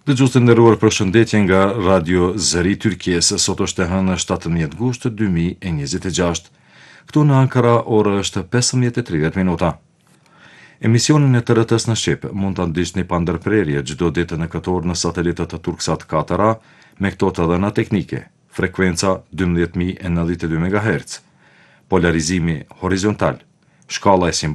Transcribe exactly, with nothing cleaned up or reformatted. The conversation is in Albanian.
Dëgjues të nderuar, përshëndetje nga Radio Zëri Tyrkisë. Sot është e hënë shtatëmbëdhjetë gusht dy mijë e njëzet e gjashtë. Këtu në Ankara ora është pesëmbëdhjetë e tridhjetë minuta. Emisionin e T R T-s në Shqip mund ta ndiqni pa ndërprerje çdo ditë në këtë orë në satelitët të Turksat katër A me këto të dhëna teknike: frekuenca dymbëdhjetë mijë e nëntëdhjetë e dy megahertz, polarizimi horizontal, shkalla e